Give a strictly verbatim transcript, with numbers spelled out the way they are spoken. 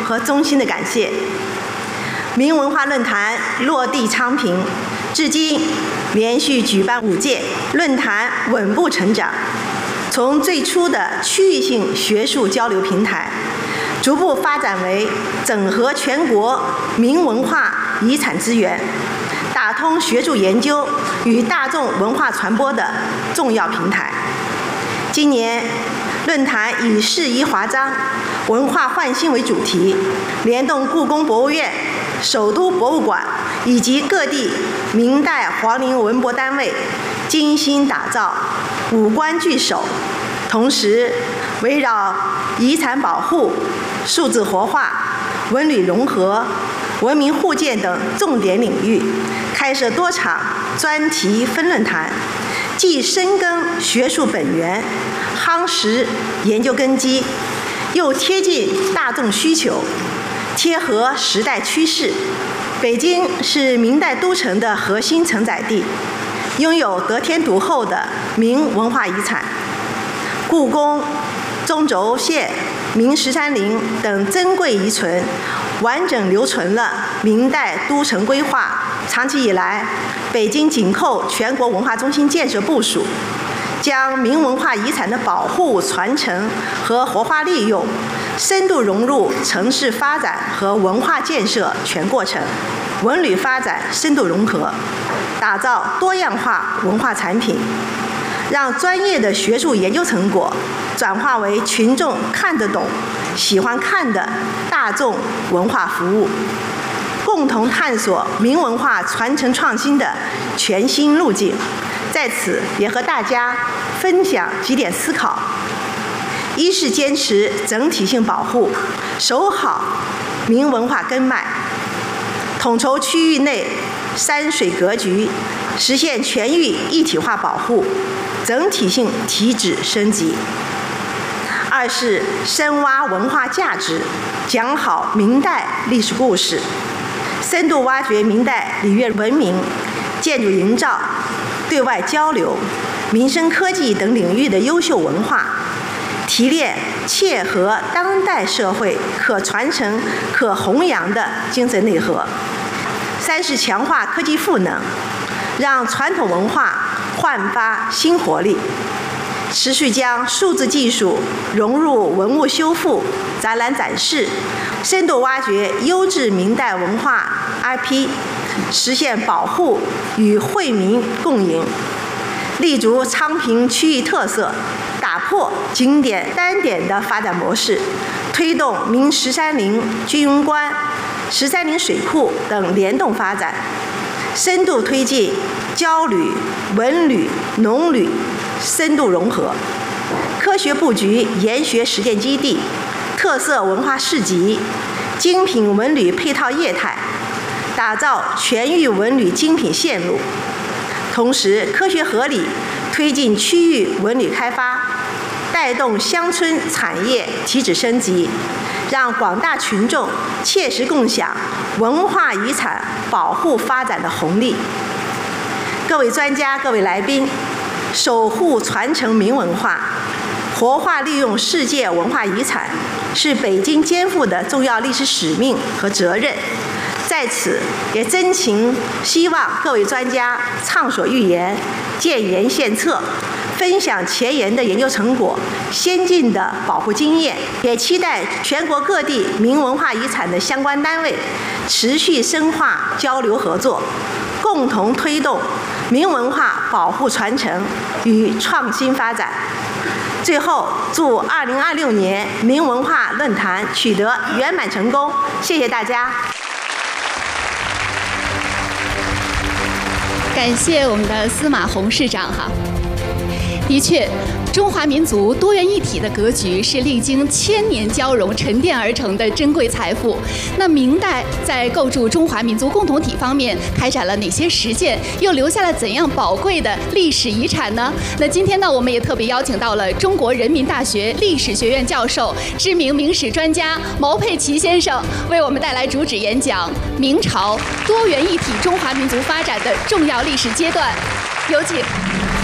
和衷心的感谢。明文化论坛落地昌平，至今连续举办五届，论坛稳步成长，从最初的区域性学术交流平台，逐步发展为整合全国明文化遗产资源，打通学术研究与大众文化传播的重要平台。今年论坛以适宜华章、文化焕新为主题，联动故宫博物院、首都博物馆以及各地明代皇陵文博单位，精心打造五官聚首，同时围绕遗产保护、数字活化、文旅融合、文明互鉴等重点领域，开设多场专题分论坛，既深耕学术本源，夯实研究根基，又贴近大众需求，贴合时代趋势。北京是明代都城的核心承载地，拥有得天独厚的明文化遗产。故宫、中轴线、明十三陵等珍贵遗存，完整留存了明代都城规划。长期以来，北京紧扣全国文化中心建设部署，将明文化遗产的保护、传承和活化利用深度融入城市发展和文化建设全过程，文旅发展深度融合，打造多样化文化产品，让专业的学术研究成果转化为群众看得懂、喜欢看的大众文化服务，共同探索明文化传承创新的全新路径。在此也和大家分享几点思考：一是坚持整体性保护，守好明文化根脉，统筹区域内山水格局，实现全域一体化保护，整体性提质升级；二是深挖文化价值，讲好明代历史故事，深度挖掘明代礼乐文明、建筑营造、对外交流、民生科技等领域的优秀文化，提炼切合当代社会可传承、可弘扬的精神内核；三是强化科技赋能，让传统文化焕发新活力，持续将数字技术融入文物修复、展览展示，深度挖掘优质明代文化 I P， 实现保护与惠民共赢，立足昌平区域特色，打破景点单点的发展模式，推动明十三陵居庸关、十三陵水库等联动发展，深度推进郊旅、文旅、农旅深度融合，科学布局研学实践基地、特色文化市集、精品文旅配套业态，打造全域文旅精品线路。同时，科学合理推进区域文旅开发，带动乡村产业提质升级，让广大群众切实共享文化遗产保护发展的红利。各位专家、各位来宾，守护传承明文化，活化利用世界文化遗产，是北京肩负的重要历史使命和责任。在此也真情希望各位专家畅所欲言，建言献策，分享前沿的研究成果、先进的保护经验，也期待全国各地明文化遗产的相关单位持续深化交流合作，共同推动明文化保护传承与创新发展。最后，祝二零二六年明文化论坛取得圆满成功，谢谢大家。 感谢我们的司马洪市长哈。的确，中华民族多元一体的格局是历经千年交融沉淀而成的珍贵财富。那明代在构筑中华民族共同体方面开展了哪些实践，又留下了怎样宝贵的历史遗产呢？那今天呢，我们也特别邀请到了中国人民大学历史学院教授、知名明史专家毛佩琦先生，为我们带来主旨演讲《明朝多元一体中华民族发展的重要历史阶段》，有请。